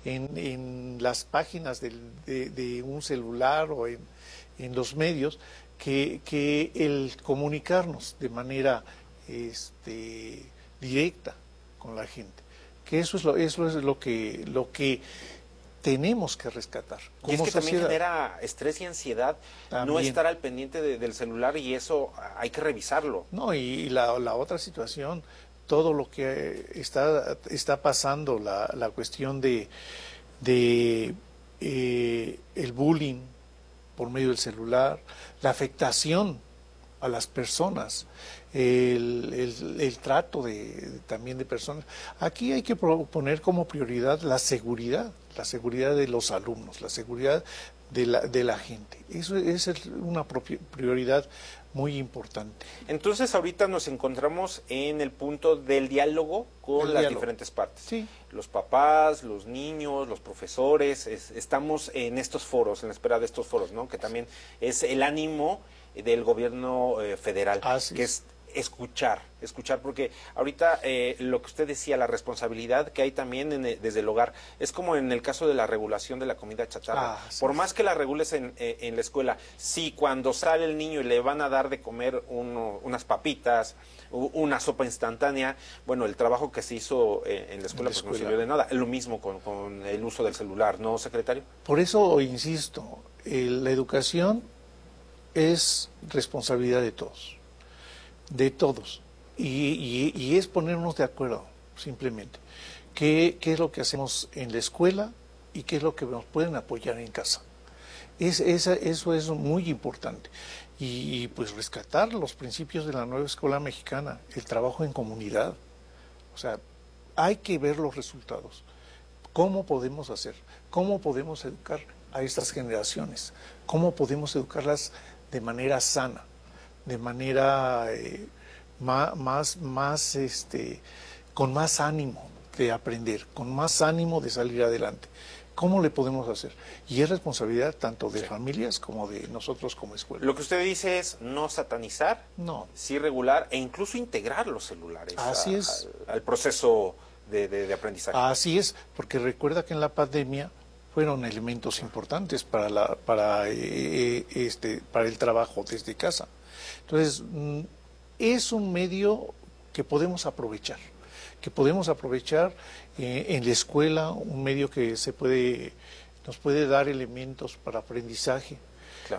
en las páginas de un celular o en los medios, que el comunicarnos de manera directa con la gente, que eso es lo que tenemos que rescatar. Y es que también genera estrés y ansiedad no estar al pendiente del celular, y eso hay que revisarlo. No, y la otra situación, todo lo que está pasando, la cuestión de el bullying por medio del celular, la afectación a las personas, el trato también de personas. Aquí hay que poner como prioridad la seguridad de los alumnos, la seguridad de la gente. Eso es una prioridad muy importante. Entonces ahorita nos encontramos en el punto del diálogo con las diferentes partes. Sí. Los papás, los niños, los profesores, estamos en estos foros, en la espera de estos foros, ¿no? Que también es el ánimo del gobierno federal, que es escuchar, porque ahorita lo que usted decía, la responsabilidad que hay también desde el hogar, es como en el caso de la regulación de la comida chatarra. Por más que la regules en la escuela, si cuando sale el niño y le van a dar de comer unas papitas, una sopa instantánea, bueno, el trabajo que se hizo en la escuela pues no sirvió de nada. Es lo mismo con el uso del celular, ¿no, secretario? Por eso insisto, la educación es responsabilidad de todos, y es ponernos de acuerdo, simplemente, qué es lo que hacemos en la escuela y qué es lo que nos pueden apoyar en casa. Eso es muy importante, y pues rescatar los principios de la nueva escuela mexicana, el trabajo en comunidad. O sea, hay que ver los resultados. ¿Cómo podemos hacer? ¿Cómo podemos educar a estas generaciones? ¿Cómo podemos educarlas de manera sana, de manera con más ánimo de aprender, con más ánimo de salir adelante? ¿Cómo le podemos hacer? Y es responsabilidad tanto de familias como de nosotros como escuela. Lo que usted dice es no satanizar, sí regular e incluso integrar los celulares al proceso de aprendizaje. Así es, porque recuerda que en la pandemia fueron elementos importantes para el trabajo desde casa. Entonces, es un medio que podemos aprovechar, en la escuela, un medio que nos puede dar elementos para aprendizaje. Claro.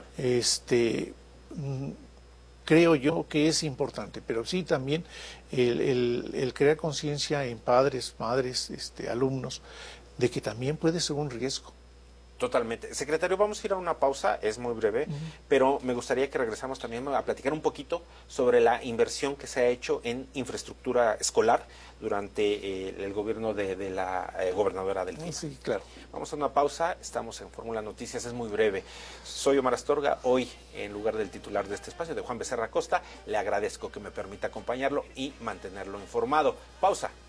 Creo yo que es importante, pero sí también el crear conciencia en padres, madres, alumnos, de que también puede ser un riesgo. Totalmente. Secretario, vamos a ir a una pausa, es muy breve, pero me gustaría que regresamos también a platicar un poquito sobre la inversión que se ha hecho en infraestructura escolar durante el gobierno de la gobernadora Delfina. Sí, claro. Vamos a una pausa, estamos en Fórmula Noticias, es muy breve. Soy Omar Astorga, hoy en lugar del titular de este espacio, de Juan Becerra Costa, le agradezco que me permita acompañarlo y mantenerlo informado. Pausa.